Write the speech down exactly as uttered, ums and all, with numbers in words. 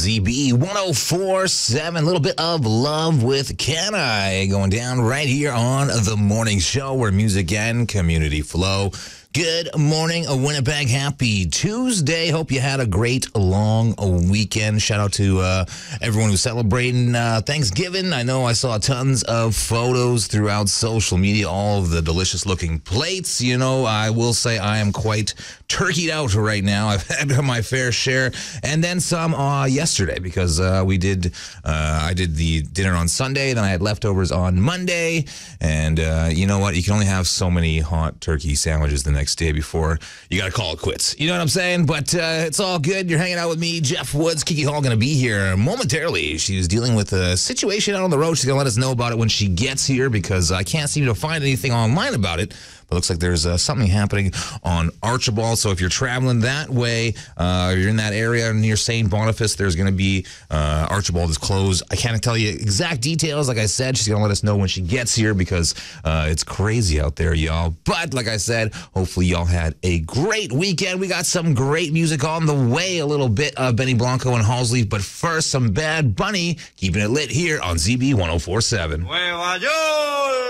Z B one oh four point seven, a little bit of Love with Can I going down right here on the morning show where music and community flow. Good morning, Winnipeg. Happy Tuesday. Hope you had a great long weekend. Shout out to uh, everyone who's celebrating uh, Thanksgiving. I know I saw tons of photos throughout social media, all of the delicious looking plates. You know, I will say I am quite turkeyed out right now. I've had my fair share and then some uh, yesterday because uh, we did, uh, I did the dinner on Sunday, then I had leftovers on Monday. And uh, you know what? You can only have so many hot turkey sandwiches the next next day before you got to call it quits. You know what I'm saying? But uh, it's all good. You're hanging out with me, Jeff Woods. Kiki Hall going to be here momentarily. She was dealing with a situation out on the road. She's going to let us know about it when she gets here because I can't seem to find anything online about it. But it looks like there's uh, something happening on Archibald. So if you're traveling that way, uh, you're in that area near Saint Boniface, there's going to be uh, Archibald is closed. I can't tell you exact details. Like I said, she's going to let us know when she gets here because uh, it's crazy out there, y'all. But like I said, hopefully y'all had a great weekend. We got some great music on the way, a little bit of Benny Blanco and Halsey. But first, some Bad Bunny, keeping it lit here on Z B one oh four point seven.